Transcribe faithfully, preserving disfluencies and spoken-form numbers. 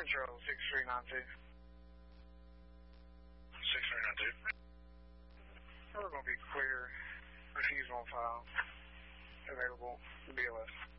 Control six three nine two. six three nine two. We're going to be clear. Refusal on file. Available. B O S.